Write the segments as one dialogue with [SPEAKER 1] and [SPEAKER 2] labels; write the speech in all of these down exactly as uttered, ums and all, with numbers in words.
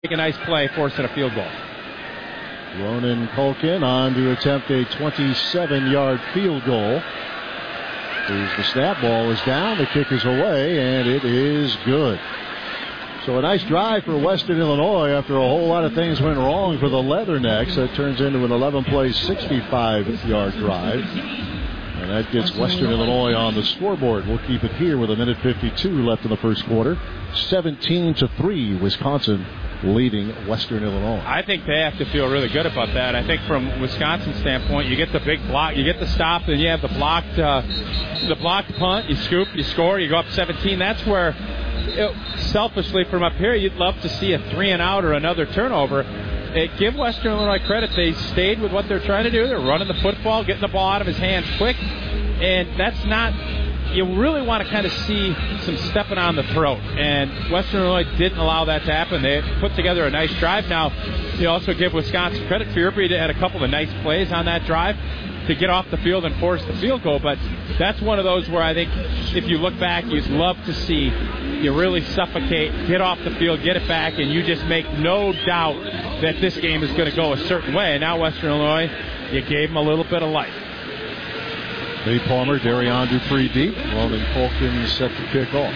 [SPEAKER 1] make a nice play, forcing a field goal.
[SPEAKER 2] Ronan Culkin on to attempt a twenty-seven-yard field goal. There's the snap, ball is down, the kick is away, and it is good. So a nice drive for Western Illinois after a whole lot of things went wrong for the Leathernecks. That turns into an eleven-play, sixty-five-yard drive. And that gets Western Illinois on the scoreboard. We'll keep it here with a minute fifty-two left in the first quarter. seventeen to three, Wisconsin leading Western Illinois.
[SPEAKER 1] I think they have to feel really good about that. I think from Wisconsin's standpoint, you get the big block, you get the stop, and you have the blocked, uh, the blocked punt. You scoop, you score, you go up seventeen. That's where, it, selfishly from up here, you'd love to see a three and out or another turnover. It, give Western Illinois credit. They stayed with what they're trying to do. They're running the football, getting the ball out of his hands quick, and that's not. You really want to kind of see some stepping on the throat, and Western Illinois didn't allow that to happen. They put together a nice drive. Now, you also give Wisconsin credit. Fierby had a couple of nice plays on that drive to get off the field and force the field goal, but that's one of those where I think if you look back, you'd love to see you really suffocate, get off the field, get it back, and you just make no doubt that this game is going to go a certain way. And now Western Illinois, you gave them a little bit of life.
[SPEAKER 2] Lee Palmer, Darion Dupree deep. Ronan Culkin set to kick off.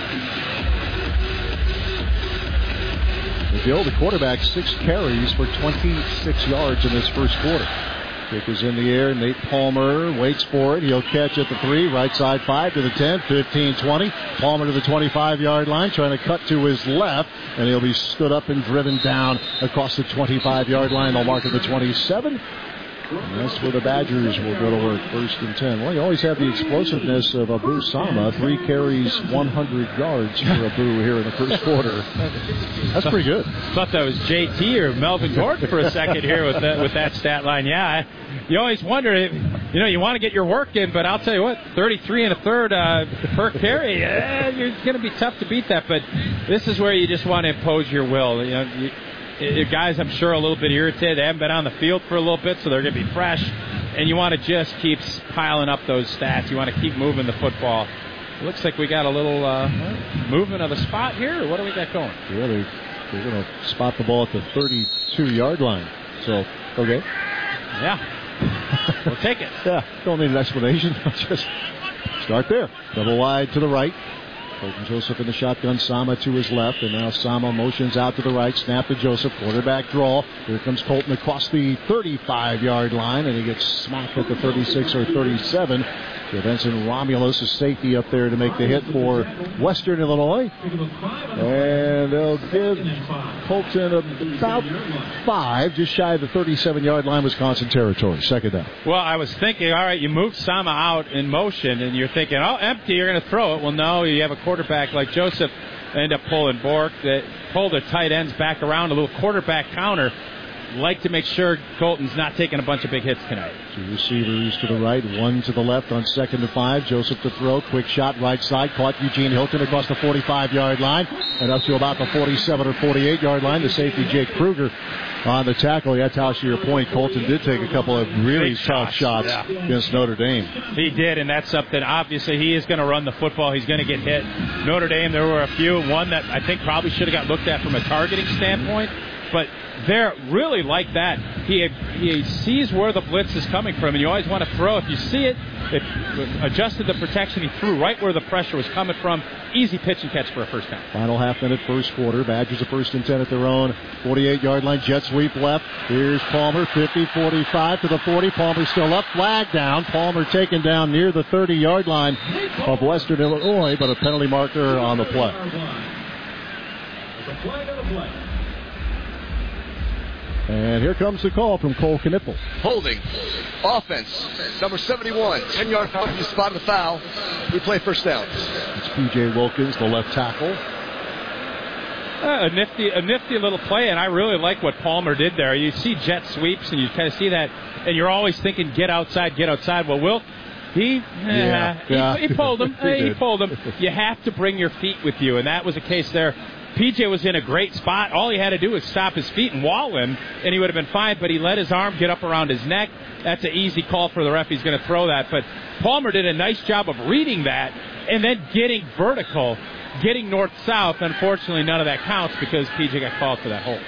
[SPEAKER 2] McGill, the quarterback, six carries for twenty-six yards in this first quarter. Kick is in the air. Nate Palmer waits for it. He'll catch at the three. Right side five to the ten, fifteen, twenty. Palmer to the twenty-five-yard line, trying to cut to his left, and he'll be stood up and driven down across the twenty-five-yard line. They'll mark at the twenty-seven. And that's where the Badgers will go to work, first and ten. Well, you always have the explosiveness of Abu Sama. Three carries, one hundred yards for Abu here in the first quarter. That's pretty good.
[SPEAKER 1] Thought that was J T or Melvin Gordon for a second here with that, with that stat line. Yeah, I, you always wonder, if, you know, you want to get your work in, but I'll tell you what, thirty-three and a third uh, per carry, eh, you're going to be tough to beat that. But this is where you just want to impose your will. You know, you, The guys, I'm sure, are a little bit irritated. They haven't been on the field for a little bit, so they're going to be fresh. And you want to just keep piling up those stats. You want to keep moving the football. It looks like we got a little uh, movement of the spot here. Or what do we got going?
[SPEAKER 2] Yeah, they, they're going to spot the ball at the thirty-two-yard line. So, okay.
[SPEAKER 1] Yeah. We'll take it.
[SPEAKER 2] Yeah, don't need an explanation. Just start there. Double wide to the right. Colton Joseph in the shotgun, Sama to his left, and now Sama motions out to the right, snap to Joseph, quarterback draw. Here comes Colton across the thirty-five-yard line, and he gets smacked at the thirty-six or thirty-seven. So Vincent Romulus, a safety up there to make the hit for Western Illinois. And they'll give Colton about five, just shy of the thirty-seven-yard line, Wisconsin territory. Second down.
[SPEAKER 1] Well, I was thinking, all right, you move Sama out in motion, and you're thinking, oh, empty, you're going to throw it. Well, no, you have a quarterback like Joseph, end up pulling Bork, that pull their tight ends back around, a little quarterback counter. Like to make sure Colton's not taking a bunch of big hits tonight.
[SPEAKER 2] Two receivers to the right, one to the left on second and five. Joseph to throw, quick shot right side, caught Eugene Hilton across the forty-five-yard line and up to about the forty-seven or forty-eight-yard line. The safety Jake Kruger on the tackle. Yeah, Tausch, to your point, Colton did take a couple of really
[SPEAKER 1] Big
[SPEAKER 2] tough
[SPEAKER 1] shots,
[SPEAKER 2] shots
[SPEAKER 1] yeah.
[SPEAKER 2] against Notre Dame.
[SPEAKER 1] He did, and that's something. Obviously, he is going to run the football. He's going to get hit. Notre Dame, there were a few. One that I think probably should have got looked at from a targeting standpoint, but they're really like that. He he sees where the blitz is coming from, and you always want to throw. If you see it, it adjusted the protection. He threw right where the pressure was coming from. Easy pitch and catch for a first down.
[SPEAKER 2] Final half minute, first quarter. Badgers a first and ten at their own forty-eight-yard line. Jet sweep left. Here's Palmer, fifty, forty-five to the forty. Palmer still up. Flag down. Palmer taken down near the thirty-yard line of Western Illinois, but a penalty marker on the play. And here comes the call from Cole Knippel.
[SPEAKER 3] Holding. Offense. Number seventy-one. ten-yard penalty spot of the foul. We play first down.
[SPEAKER 2] It's P J Wilkins, the left tackle.
[SPEAKER 1] Uh, a nifty a nifty little play, and I really like what Palmer did there. You see jet sweeps, and you kind of see that, and you're always thinking, get outside, get outside. Well, Wilk, he,
[SPEAKER 2] yeah,
[SPEAKER 1] uh,
[SPEAKER 2] yeah.
[SPEAKER 1] he, he pulled him.
[SPEAKER 2] he,
[SPEAKER 1] he pulled him. You have to bring your feet with you, and that was a case there. P J was in a great spot. All he had to do was stop his feet and wall him, and he would have been fine, but he let his arm get up around his neck. That's an easy call for the ref. He's going to throw that. But Palmer did a nice job of reading that and then getting vertical getting north-south, unfortunately, none of that counts because P J got called for that hole.